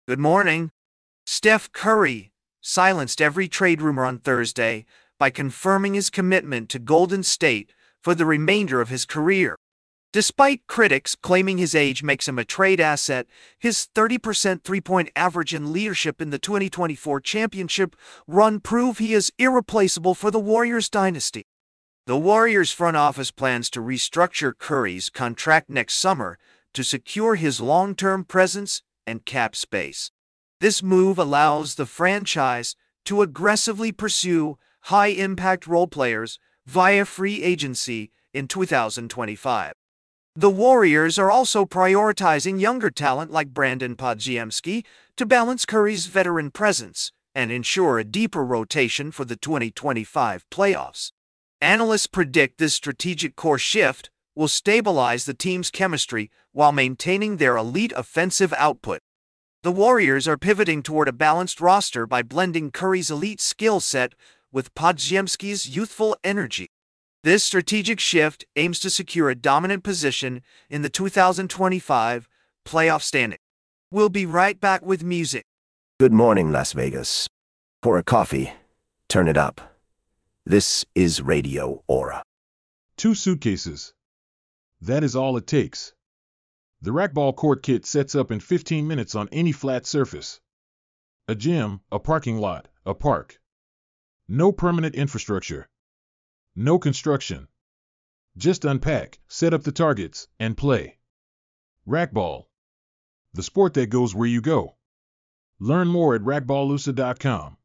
Good morning. Steph Curry silenced every trade rumor on Thursday by confirming his commitment to Golden State for the remainder of his career. Despite critics claiming his age makes him a trade asset, his 30% three-point average and leadership in the 2024 championship run prove he is irreplaceable for the Warriors dynasty. The Warriors front office plans to restructure Curry's contract next summer to secure his long-term presence and cap space. This move allows the franchise to aggressively pursue high-impact role players via free agency in 2025. The Warriors are also prioritizing younger talent like Brandon Podziemski to balance Curry's veteran presence and ensure a deeper rotation for the 2025 playoffs. Analysts predict this strategic course shift will stabilize the team's chemistry while maintaining their elite offensive output. The Warriors are pivoting toward a balanced roster by blending Curry's elite skill set with Podziemski's youthful energy. This strategic shift aims to secure a dominant position in the 2025 playoff standing. We'll be right back with music. Good morning, Las Vegas. Pour a coffee. Turn it up. This is Radio Aura. 2 suitcases. That is all it takes. The racquetball court kit sets up in 15 minutes on any flat surface. A gym, a parking lot, a park. No permanent infrastructure. No construction. Just unpack, set up the targets, and play. Racquetball. The sport that goes where you go. Learn more at racquetballusa.com.